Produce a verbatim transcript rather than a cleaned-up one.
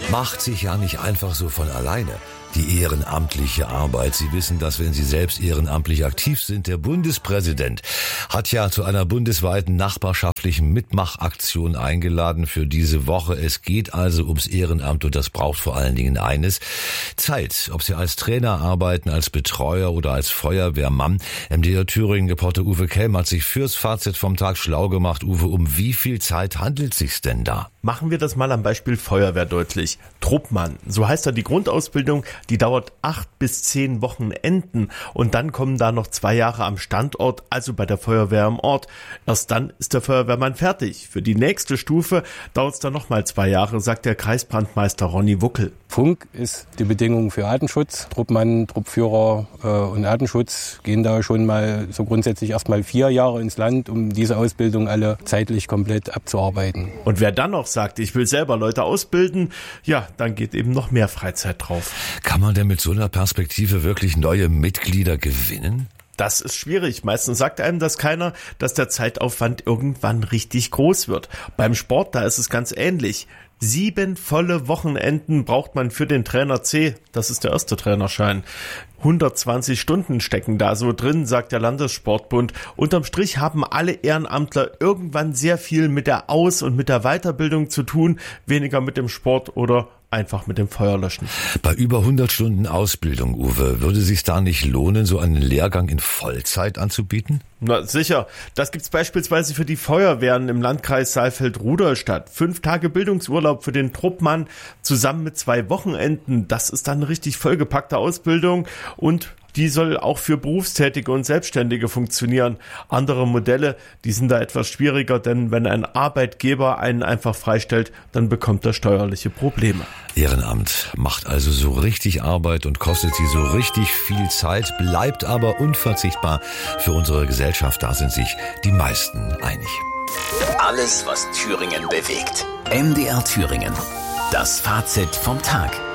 macht sich ja nicht einfach so von alleine. Die ehrenamtliche Arbeit. Sie wissen, dass wenn Sie selbst ehrenamtlich aktiv sind, der Bundespräsident hat ja zu einer bundesweiten nachbarschaftlichen Mitmachaktion eingeladen für diese Woche. Es geht also ums Ehrenamt und das braucht vor allen Dingen eines: Zeit. Ob Sie als Trainer arbeiten, als Betreuer oder als Feuerwehrmann. M D R Thüringen-Reporter Uwe Kelm hat sich fürs Fazit vom Tag schlau gemacht. Uwe, um wie viel Zeit handelt es sich denn da? Machen wir das mal am Beispiel Feuerwehr deutlich. Truppmann, so heißt da die Grundausbildung, die dauert acht bis zehn Wochenenden und dann kommen da noch zwei Jahre am Standort, also bei der Feuerwehr am Ort. Erst dann ist der Feuerwehrmann fertig. Für die nächste Stufe dauert es dann nochmal zwei Jahre, sagt der Kreisbrandmeister Ronny Wuckel. Funk ist die Bedingung für Artenschutz. Truppmann, Truppführer äh, und Artenschutz gehen da schon mal so grundsätzlich erst mal vier Jahre ins Land, um diese Ausbildung alle zeitlich komplett abzuarbeiten. Und wer dann noch sagt, ich will selber Leute ausbilden, ja, dann geht eben noch mehr Freizeit drauf. Kann man denn mit so einer Perspektive wirklich neue Mitglieder gewinnen? Das ist schwierig. Meistens sagt einem das keiner, dass der Zeitaufwand irgendwann richtig groß wird. Beim Sport, da ist es ganz ähnlich. Sieben volle Wochenenden braucht man für den Trainer C. Das ist der erste Trainerschein. hundertzwanzig Stunden stecken da so drin, sagt der Landessportbund. Unterm Strich haben alle Ehrenamtler irgendwann sehr viel mit der Aus- und mit der Weiterbildung zu tun, weniger mit dem Sport oder einfach mit dem Feuerlöschen. Bei über hundert Stunden Ausbildung, Uwe, würde es sich da nicht lohnen, so einen Lehrgang in Vollzeit anzubieten? Na sicher. Das gibt's beispielsweise für die Feuerwehren im Landkreis Saalfeld-Rudolstadt. Fünf Tage Bildungsurlaub für den Truppmann zusammen mit zwei Wochenenden. Das ist dann eine richtig vollgepackte Ausbildung und die soll auch für Berufstätige und Selbstständige funktionieren. Andere Modelle, die sind da etwas schwieriger, denn wenn ein Arbeitgeber einen einfach freistellt, dann bekommt er steuerliche Probleme. Ehrenamt macht also so richtig Arbeit und kostet sie so richtig viel Zeit, bleibt aber unverzichtbar für unsere Gesellschaft. Da sind sich die meisten einig. Alles, was Thüringen bewegt. M D R Thüringen. Das Fazit vom Tag.